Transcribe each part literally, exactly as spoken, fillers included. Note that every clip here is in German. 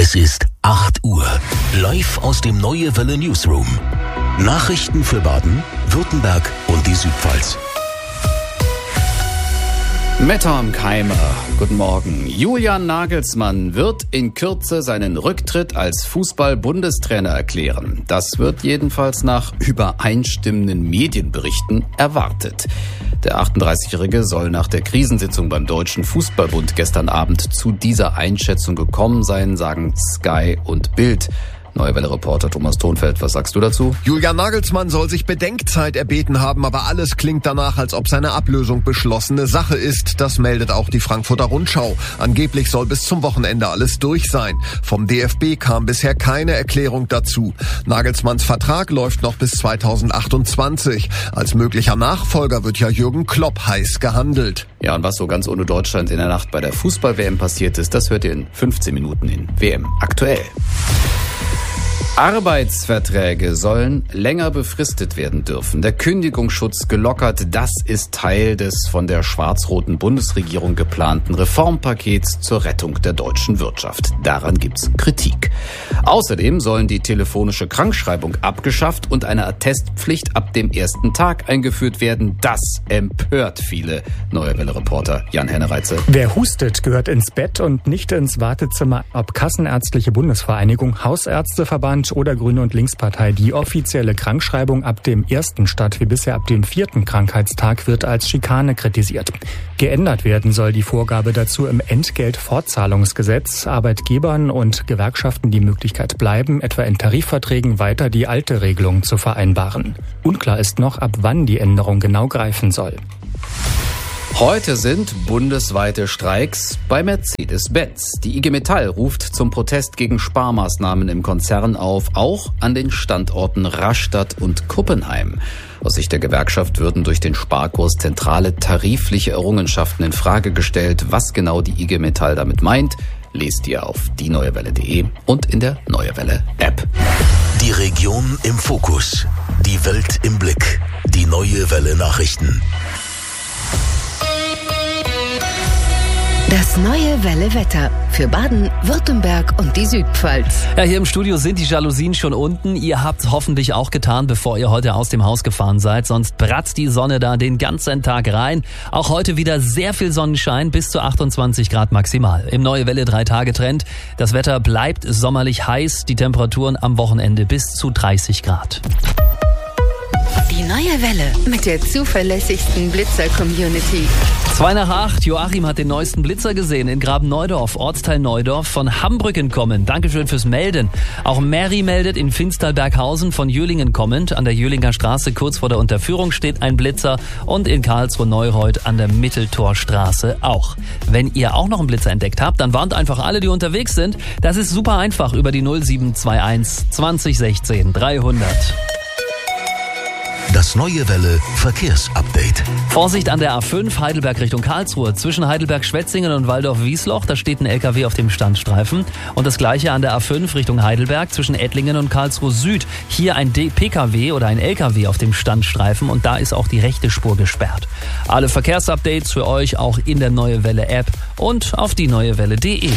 Es ist acht Uhr. Live aus dem Neue Welle Newsroom. Nachrichten für Baden, Württemberg und die Südpfalz. Mettern Keimer, guten Morgen. Julian Nagelsmann wird in Kürze seinen Rücktritt als Fußball-Bundestrainer erklären. Das wird jedenfalls nach übereinstimmenden Medienberichten erwartet. Der achtunddreißigjährige soll nach der Krisensitzung beim Deutschen Fußballbund gestern Abend zu dieser Einschätzung gekommen sein, sagen Sky und Bild. Neue Welle-Reporter Thomas Thonfeld, was sagst du dazu? Julian Nagelsmann soll sich Bedenkzeit erbeten haben, aber alles klingt danach, als ob seine Ablösung beschlossene Sache ist. Das meldet auch die Frankfurter Rundschau. Angeblich soll bis zum Wochenende alles durch sein. Vom D F B kam bisher keine Erklärung dazu. Nagelsmanns Vertrag läuft noch bis zweitausendachtundzwanzig. Als möglicher Nachfolger wird ja Jürgen Klopp heiß gehandelt. Ja, und was so ganz ohne Deutschland in der Nacht bei der Fußball-W M passiert ist, das hört ihr in fünfzehn Minuten in W M aktuell. Arbeitsverträge sollen länger befristet werden dürfen. Der Kündigungsschutz gelockert, das ist Teil des von der schwarz-roten Bundesregierung geplanten Reformpakets zur Rettung der deutschen Wirtschaft. Daran gibt's Kritik. Außerdem sollen die telefonische Krankschreibung abgeschafft und eine Attestpflicht ab dem ersten Tag eingeführt werden. Das empört viele. Neue Welle-Reporter Jan Hennereitze. Wer hustet, gehört ins Bett und nicht ins Wartezimmer. Ob Kassenärztliche Bundesvereinigung, Hausärzteverband oder Grüne- und Linkspartei, die offizielle Krankschreibung ab dem ersten statt wie bisher ab dem vierten Krankheitstag wird als Schikane kritisiert. Geändert werden soll die Vorgabe dazu im Entgeltfortzahlungsgesetz. Arbeitgebern und Gewerkschaften die Möglichkeit bleiben, etwa in Tarifverträgen weiter die alte Regelung zu vereinbaren. Unklar ist noch, ab wann die Änderung genau greifen soll. Heute sind bundesweite Streiks bei Mercedes-Benz. Die I G Metall ruft zum Protest gegen Sparmaßnahmen im Konzern auf, auch an den Standorten Rastatt und Kuppenheim. Aus Sicht der Gewerkschaft würden durch den Sparkurs zentrale tarifliche Errungenschaften in Frage gestellt. Was genau die I G Metall damit meint, lest ihr auf die neue welle punkt de und in der Neue Welle App. Die Region im Fokus. Die Welt im Blick. Die Neue Welle Nachrichten. Das Neue Welle Wetter für Baden, Württemberg und die Südpfalz. Ja, hier im Studio sind die Jalousien schon unten. Ihr habt hoffentlich auch getan, bevor ihr heute aus dem Haus gefahren seid. Sonst bratzt die Sonne da den ganzen Tag rein. Auch heute wieder sehr viel Sonnenschein, bis zu achtundzwanzig Grad maximal. Im Neue Welle drei Tage Trend. Das Wetter bleibt sommerlich heiß. Die Temperaturen am Wochenende bis zu dreißig Grad. Die Neue Welle mit der zuverlässigsten Blitzer-Community. Zwei nach acht. Joachim hat den neuesten Blitzer gesehen in Graben-Neudorf, Ortsteil Neudorf, von Hambrücken kommend. Dankeschön fürs Melden. Auch Mary meldet in Finstal-Berghausen von Jölingen kommend. An der Jölinger Straße kurz vor der Unterführung steht ein Blitzer und in Karlsruhe-Neureuth an der Mitteltorstraße auch. Wenn ihr auch noch einen Blitzer entdeckt habt, dann warnt einfach alle, die unterwegs sind. Das ist super einfach über die null sieben zwei eins zwanzig sechzehn dreihundert. Das Neue Welle Verkehrsupdate. Vorsicht an der A fünf Heidelberg Richtung Karlsruhe. Zwischen Heidelberg-Schwetzingen und Waldorf-Wiesloch, da steht ein L K W auf dem Standstreifen. Und das gleiche an der A fünf Richtung Heidelberg zwischen Ettlingen und Karlsruhe Süd. Hier ein P K W oder ein L K W auf dem Standstreifen und da ist auch die rechte Spur gesperrt. Alle Verkehrsupdates für euch auch in der Neue Welle App und auf die neue welle punkt de.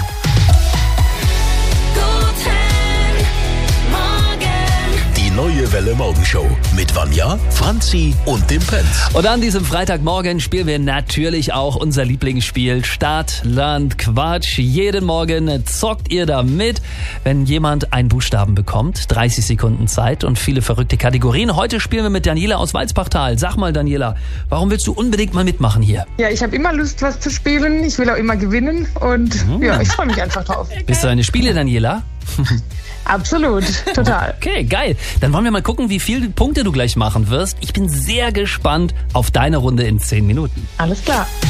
Neue Welle Morgenshow mit Vanja, Franzi und dem Penz. Und an diesem Freitagmorgen spielen wir natürlich auch unser Lieblingsspiel Stadt, Land, Quatsch. Jeden Morgen zockt ihr da mit, wenn jemand einen Buchstaben bekommt. dreißig Sekunden Zeit und viele verrückte Kategorien. Heute spielen wir mit Daniela aus Walzbachtal. Sag mal, Daniela, warum willst du unbedingt mal mitmachen hier? Ja, ich habe immer Lust, was zu spielen. Ich will auch immer gewinnen und mhm. ja, ich freue mich einfach drauf. Bist du eine Spiele, Daniela? Absolut, total. Okay, geil. Dann wollen wir mal gucken, wie viele Punkte du gleich machen wirst. Ich bin sehr gespannt auf deine Runde in zehn Minuten. Alles klar.